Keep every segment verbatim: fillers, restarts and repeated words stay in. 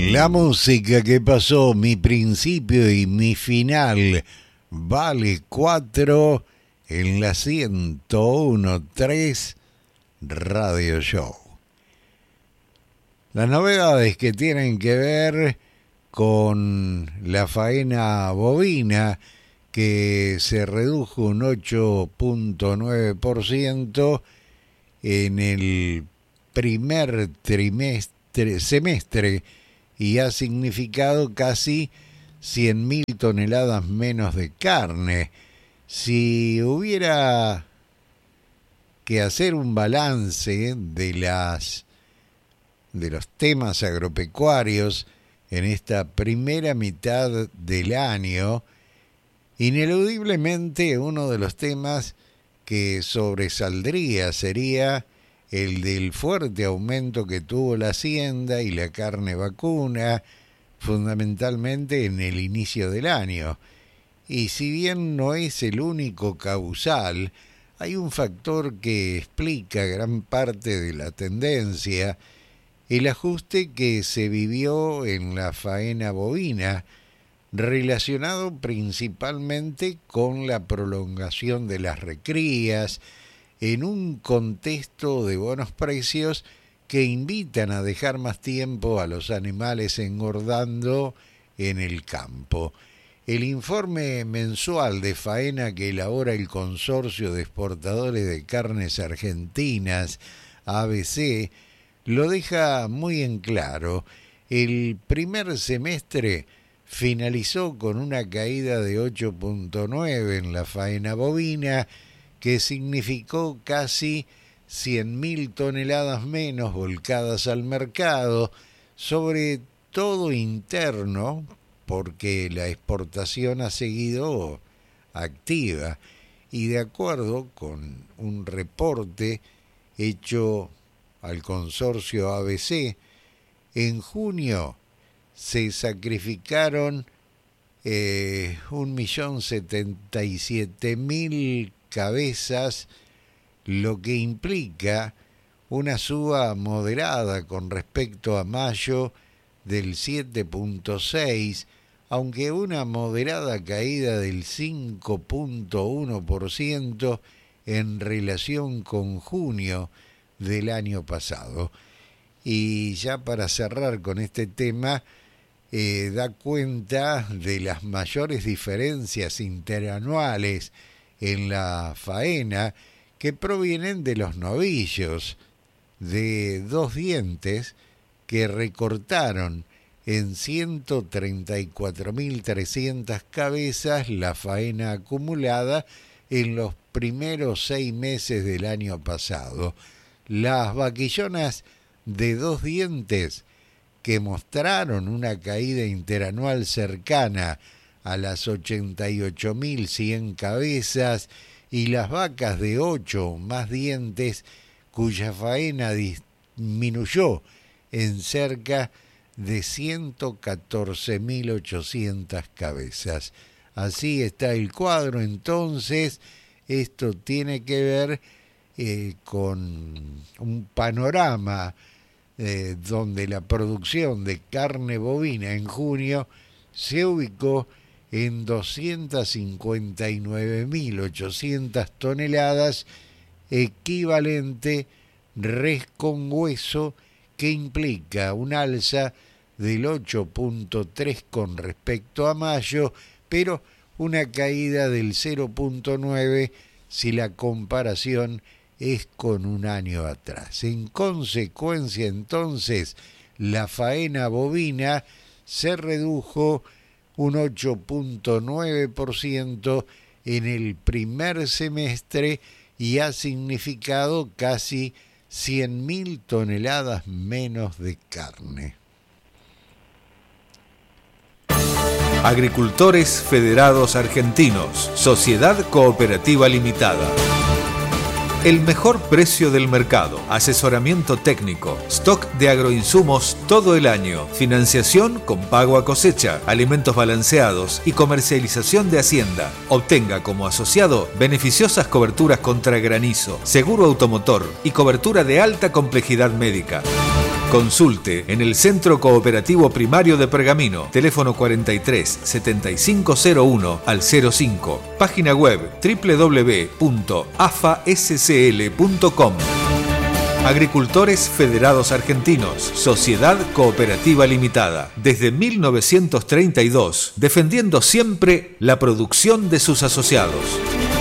La música que pasó, mi principio y mi final, vale cuatro en la ciento uno punto tres Radio Show. Las novedades que tienen que ver con la faena bovina, que se redujo un ocho punto nueve por ciento en el primer trimestre, semestre, y ha significado casi cien mil toneladas menos de carne. Si hubiera que hacer un balance de las de los temas agropecuarios en esta primera mitad del año, ineludiblemente uno de los temas que sobresaldría sería el del fuerte aumento que tuvo la hacienda y la carne vacuna, fundamentalmente en el inicio del año. Y si bien no es el único causal, hay un factor que explica gran parte de la tendencia: el ajuste que se vivió en la faena bovina, relacionado principalmente con la prolongación de las recrías, en un contexto de buenos precios que invitan a dejar más tiempo a los animales engordando en el campo. El informe mensual de faena que elabora el Consorcio de Exportadores de Carnes Argentinas, A B C, lo deja muy en claro. El primer semestre finalizó con una caída de ocho punto nueve en la faena bovina, que significó casi cien mil toneladas menos volcadas al mercado, sobre todo interno, porque la exportación ha seguido activa. Y de acuerdo con un reporte hecho al consorcio A B C, en junio se sacrificaron eh, un millón setenta y siete mil cabezas, lo que implica una suba moderada con respecto a mayo del siete punto seis, aunque una moderada caída del cinco punto uno por ciento en relación con junio del año pasado. Y ya para cerrar con este tema, eh, da cuenta de las mayores diferencias interanuales en la faena, que provienen de los novillos de dos dientes, que recortaron en ciento treinta y cuatro mil trescientas cabezas la faena acumulada en los primeros seis meses del año pasado. Las vaquillonas de dos dientes, que mostraron una caída interanual cercana a las ochenta y ocho mil cien cabezas, y las vacas de ocho o más dientes, cuya faena disminuyó en cerca de ciento catorce mil ochocientas cabezas. Así está el cuadro. Entonces, esto tiene que ver eh, con un panorama eh, donde la producción de carne bovina en junio se ubicó en doscientas cincuenta y nueve mil ochocientas toneladas, equivalente res con hueso, que implica un alza del ocho punto tres con respecto a mayo, pero una caída del cero punto nueve si la comparación es con un año atrás. En consecuencia, entonces, la faena bovina se redujo un ocho punto nueve por ciento en el primer semestre y ha significado casi cien mil toneladas menos de carne. Agricultores Federados Argentinos, Sociedad Cooperativa Limitada. El mejor precio del mercado, asesoramiento técnico, stock de agroinsumos todo el año, financiación con pago a cosecha, alimentos balanceados y comercialización de Hacienda. Obtenga como asociado beneficiosas coberturas contra granizo, seguro automotor y cobertura de alta complejidad médica. Consulte en el Centro Cooperativo Primario de Pergamino, teléfono cuarenta y tres, setenta y cinco cero uno al cero cinco, página web doble u doble u doble u punto a f a s c l punto com. Agricultores Federados Argentinos, Sociedad Cooperativa Limitada, desde mil novecientos treinta y dos, defendiendo siempre la producción de sus asociados.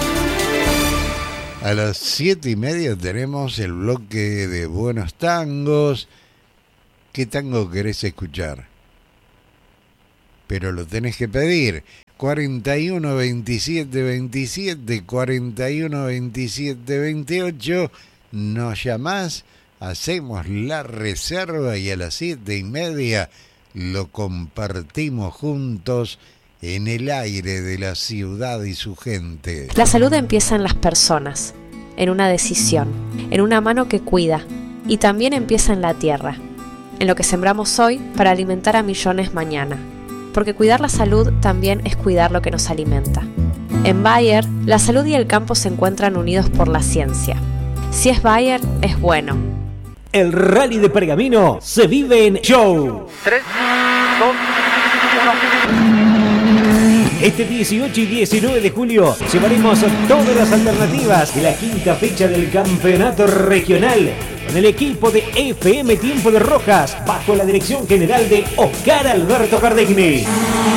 A las siete y media tenemos el bloque de buenos tangos. ¿Qué tango querés escuchar? Pero lo tenés que pedir. cuarenta y uno veintisiete veintisiete, cuarenta y uno veintisiete veintiocho. Nos llamás, hacemos la reserva y a las siete y media lo compartimos juntos en el aire de la ciudad y su gente. La salud empieza en las personas, en una decisión, en una mano que cuida, y también empieza en la tierra, en lo que sembramos hoy para alimentar a millones mañana. Porque cuidar la salud también es cuidar lo que nos alimenta. En Bayer, la salud y el campo se encuentran unidos por la ciencia. Si es Bayer, es bueno. El Rally de Pergamino se vive en Show. tres, dos, uno. Este dieciocho y diecinueve de julio llevaremos todas las alternativas de la quinta fecha del campeonato regional con el equipo de F M Tiempo de Rojas bajo la dirección general de Oscar Alberto Cardegni.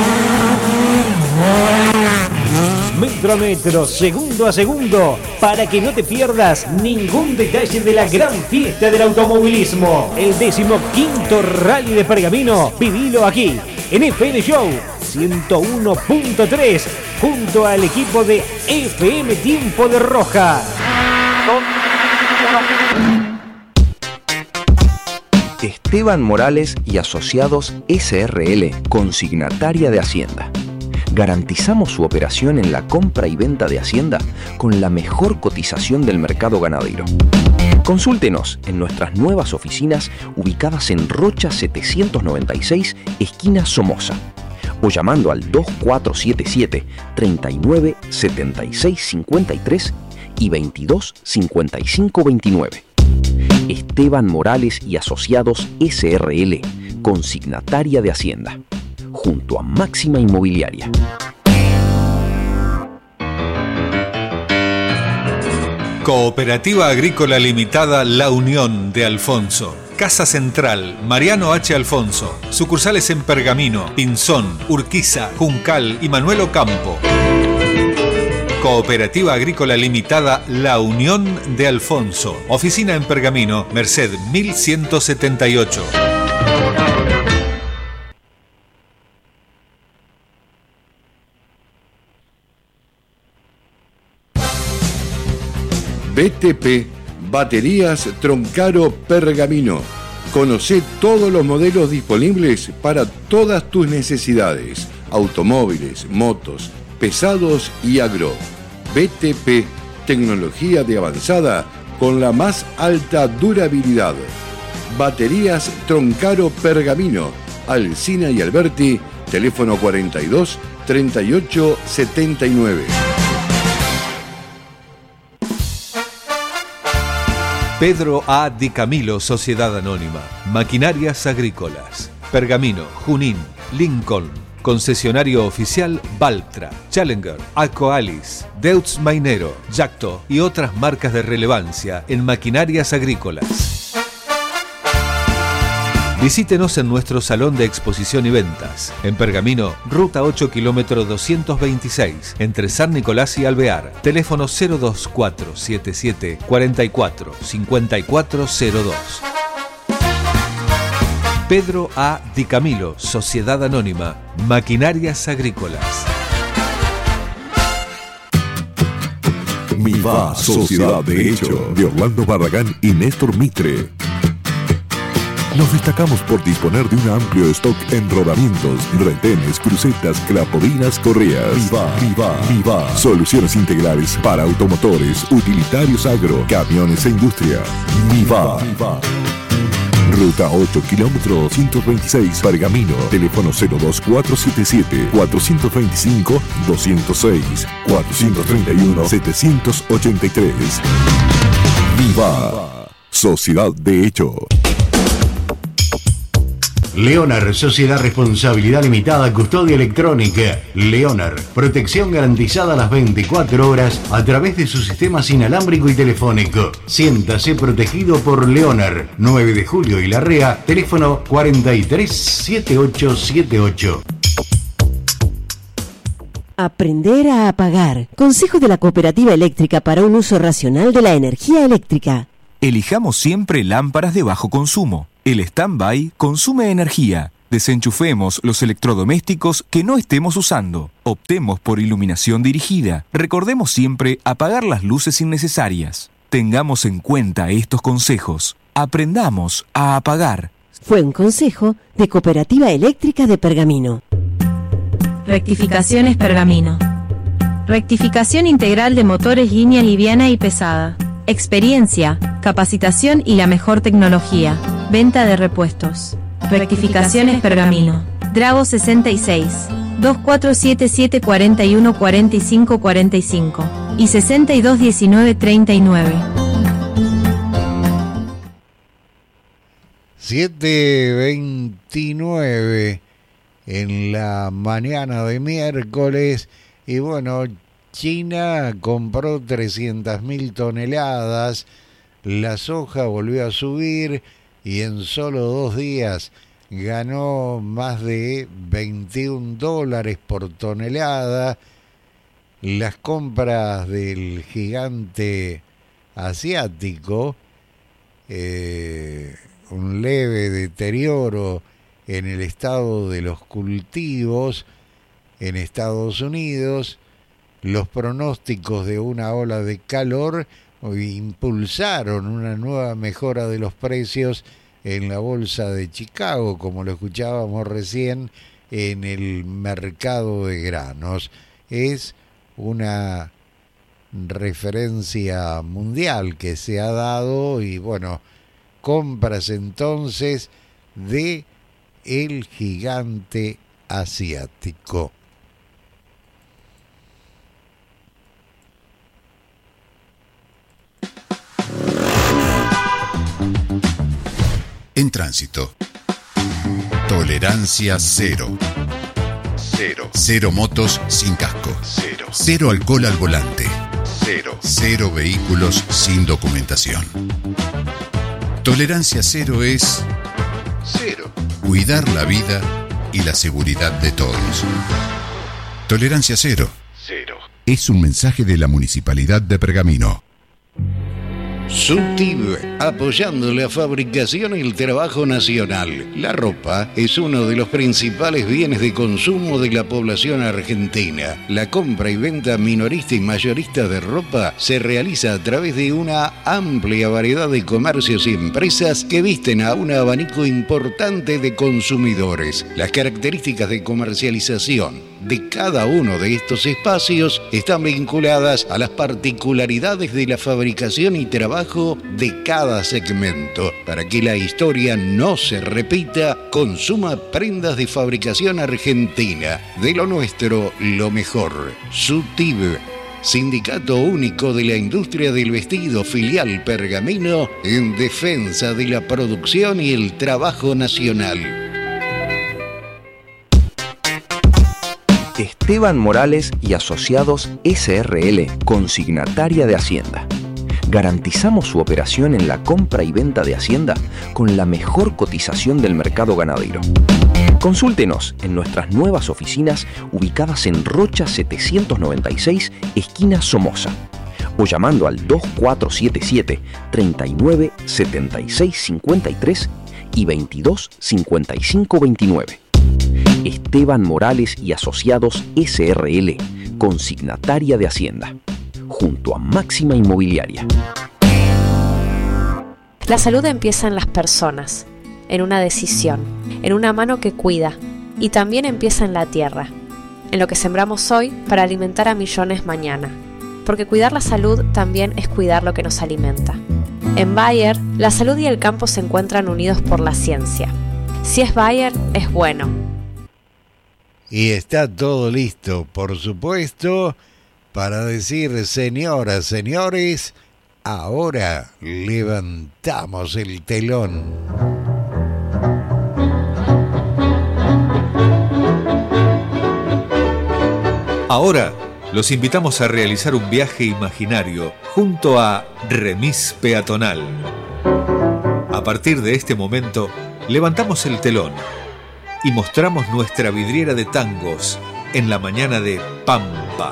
Metro a metro, segundo a segundo, para que no te pierdas ningún detalle de la gran fiesta del automovilismo. El decimoquinto Rally de Pergamino, vivilo aquí, en F M Show ciento uno punto tres, junto al equipo de F M Tiempo de Rojas. dos, uno. Esteban Morales y Asociados S R L, consignataria de Hacienda. Garantizamos su operación en la compra y venta de Hacienda con la mejor cotización del mercado ganadero. Consúltenos en nuestras nuevas oficinas ubicadas en Rocha setecientos noventa y seis, esquina Somoza, o llamando al dos cuatro siete siete, treinta y nueve, setenta y seis cincuenta y tres y veintidós cincuenta y cinco veintinueve. Esteban Morales y Asociados S R L, consignataria de Hacienda, junto a Máxima Inmobiliaria. Cooperativa Agrícola Limitada La Unión de Alfonso. Casa Central, Mariano H. Alfonso. Sucursales en Pergamino, Pinzón, Urquiza, Juncal y Manuel Ocampo. Cooperativa Agrícola Limitada La Unión de Alfonso. Oficina en Pergamino, Merced mil ciento setenta y ocho. B T P, Baterías Troncaro Pergamino. Conocé todos los modelos disponibles para todas tus necesidades. Automóviles, motos, pesados y agro. B T P, tecnología de avanzada con la más alta durabilidad. Baterías Troncaro Pergamino. Alsina y Alberti, teléfono cuarenta y dos, treinta y ocho, setenta y nueve. Pedro A. Di Camilo, Sociedad Anónima. Maquinarias Agrícolas. Pergamino, Junín, Lincoln. Concesionario oficial Valtra, Challenger, Akoalis, Deutz Mainero, Yacto y otras marcas de relevancia en maquinarias agrícolas. Visítenos en nuestro salón de exposición y ventas. En Pergamino, ruta ocho, kilómetro doscientos veintiséis, entre San Nicolás y Alvear. Teléfono cero dos cuatro siete siete, cuarenta y cuatro, cincuenta y cuatro cero dos. Pedro A. Di Camilo, Sociedad Anónima, Maquinarias Agrícolas. Miva, Sociedad de Hecho, de Orlando Barragán y Néstor Mitre. Nos destacamos por disponer de un amplio stock en rodamientos, retenes, crucetas, clapovinas, correas. Viva, Viva, Viva. Soluciones integrales para automotores, utilitarios agro, camiones e industria. Viva. Viva. Ruta ocho, kilómetro ciento veintiséis, Pergamino. Teléfono cero dos cuatro siete siete, cuatro dos cinco, dos cero seis, cuatro tres uno, siete ocho tres. Viva. Sociedad de hecho. Leonard, Sociedad Responsabilidad Limitada, Custodia Electrónica. Leonard, protección garantizada las veinticuatro horas a través de su sistemas inalámbrico y telefónico. Siéntase protegido por Leonard. nueve de julio y Larrea, teléfono cuarenta y tres, setenta y ocho setenta y ocho. Aprender a apagar. Consejo de la Cooperativa Eléctrica para un uso racional de la energía eléctrica. Elijamos siempre lámparas de bajo consumo. El stand-by consume energía. Desenchufemos los electrodomésticos que no estemos usando. Optemos por iluminación dirigida. Recordemos siempre apagar las luces innecesarias. Tengamos en cuenta estos consejos. Aprendamos a apagar. Fue un consejo de Cooperativa Eléctrica de Pergamino. Rectificaciones Pergamino. Rectificación integral de motores línea liviana y pesada. Experiencia, capacitación y la mejor tecnología. Venta de repuestos. Rectificaciones Pergamino. Drago sesenta y seis, dos cuatro siete siete, cuatro uno, cuatro cinco cuatro cinco y sesenta y dos diecinueve treinta y nueve. siete veintinueve en la mañana de miércoles. Y bueno, China compró trescientas mil toneladas, la soja volvió a subir y en solo dos días ganó más de veintiún dólares por tonelada. Las compras del gigante asiático, eh, un leve deterioro en el estado de los cultivos en Estados Unidos. Los pronósticos de una ola de calor impulsaron una nueva mejora de los precios en la bolsa de Chicago, como lo escuchábamos recién en el mercado de granos. Es una referencia mundial que se ha dado y bueno, compras entonces de el gigante asiático. En tránsito. Tolerancia cero. Cero. Cero motos sin casco. Cero. Cero alcohol al volante. Cero. Cero vehículos sin documentación. Tolerancia cero es... Cero. Cuidar la vida y la seguridad de todos. Tolerancia cero. Cero. Es un mensaje de la Municipalidad de Pergamino. SUTIB, apoyando la fabricación y el trabajo nacional. La ropa es uno de los principales bienes de consumo de la población argentina. La compra y venta minorista y mayorista de ropa se realiza a través de una amplia variedad de comercios y empresas que visten a un abanico importante de consumidores. Las características de comercialización de cada uno de estos espacios están vinculadas a las particularidades de la fabricación y trabajo de cada segmento. Para que la historia no se repita, consuma prendas de fabricación argentina. De lo nuestro, lo mejor. SUTIB, Sindicato Único de la Industria del Vestido, filial Pergamino, en defensa de la producción y el trabajo nacional. Esteban Morales y Asociados S R L, consignataria de Hacienda. Garantizamos su operación en la compra y venta de Hacienda con la mejor cotización del mercado ganadero. Consúltenos en nuestras nuevas oficinas ubicadas en Rocha setecientos noventa y seis, esquina Somoza, o llamando al dos cuatro siete siete, treinta y nueve, setenta y seis cincuenta y tres y veintidós cincuenta y cinco veintinueve. Esteban Morales y Asociados S R L, consignataria de Hacienda, junto a Máxima Inmobiliaria. La salud empieza en las personas, en una decisión, en una mano que cuida y también empieza en la tierra, en lo que sembramos hoy para alimentar a millones mañana. Porque cuidar la salud también es cuidar lo que nos alimenta. En Bayer, la salud y el campo se encuentran unidos por la ciencia. Si es Bayer, es bueno. Y está todo listo, por supuesto, para decir, señoras, señores, ahora levantamos el telón. Ahora los invitamos a realizar un viaje imaginario junto a Remis Peatonal. A partir de este momento, levantamos el telón y mostramos nuestra vidriera de tangos en la mañana de Pampa.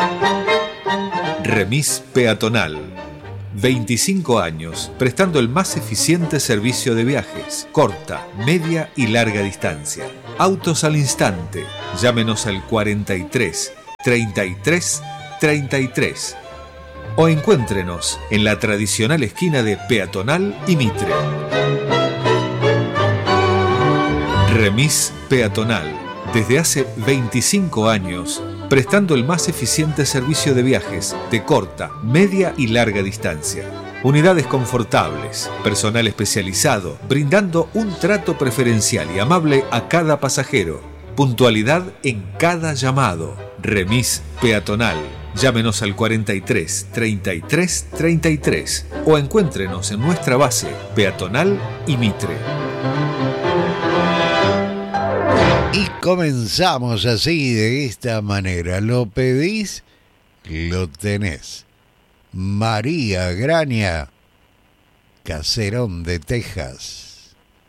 Remis Peatonal. veinticinco años prestando el más eficiente servicio de viajes, corta, media y larga distancia. Autos al instante. Llámenos al cuarenta y tres, treinta y tres, treinta y tres o encuéntrenos en la tradicional esquina de Peatonal y Mitre. Remis Peatonal, desde hace veinticinco años, prestando el más eficiente servicio de viajes de corta, media y larga distancia. Unidades confortables, personal especializado, brindando un trato preferencial y amable a cada pasajero. Puntualidad en cada llamado. Remis Peatonal. Llámenos al cuarenta y tres, treinta y tres, treinta y tres o encuéntrenos en nuestra base Peatonal y Mitre. Y comenzamos así, de esta manera. Lo pedís, lo tenés. María Graña, Caserón de Texas.